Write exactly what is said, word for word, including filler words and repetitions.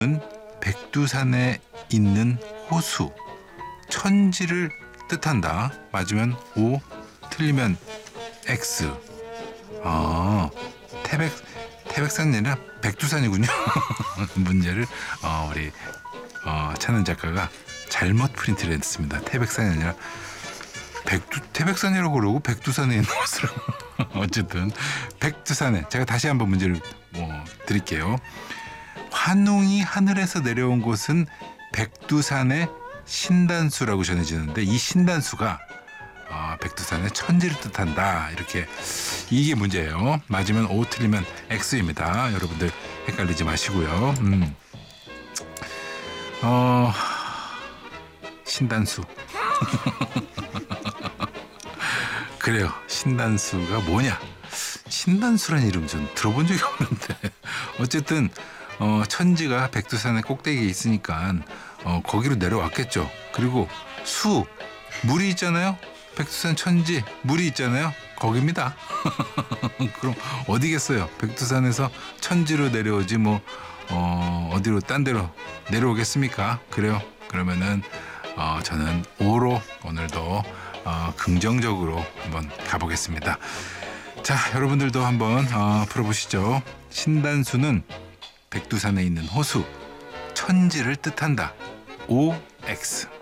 백두산에 있는 호수, 천지를 뜻한다. 맞으면 O, 틀리면 X. 아, 태백 태백산이 아니라 백두산이군요. 문제를 어, 우리 어, 찬은 작가가 잘못 프린트를 했습니다. 태백산이 아니라 백두 태백산이라고 그러고 백두산에 있는 곳으로. 어쨌든 백두산에, 제가 다시 한번 문제를 뭐 드릴게요. 환웅이 하늘에서 내려온 곳은 백두산의 신단수라고 전해지는데, 이 신단수가 어, 백두산의 천지를 뜻한다. 이렇게, 이게 문제예요. 맞으면 O, 틀리면 X입니다. 여러분들 헷갈리지 마시고요. 음. 어, 신단수. 그래요. 신단수가 뭐냐? 신단수라는 이름 좀 들어본 적이 없는데 어쨌든 어, 천지가 백두산의 꼭대기에 있으니까 어, 거기로 내려왔겠죠. 그리고 수, 물이 있잖아요. 백두산 천지, 물이 있잖아요. 거기입니다. 그럼 어디겠어요? 백두산에서 천지로 내려오지 뭐 어, 어디로 딴 데로 내려오겠습니까? 그래요. 그러면은 어, 저는 O로 오늘도 어, 긍정적으로 한번 가보겠습니다. 자, 여러분들도 한번 어, 풀어보시죠. 신단수는 백두산에 있는 호수, 천지를 뜻한다. O, X.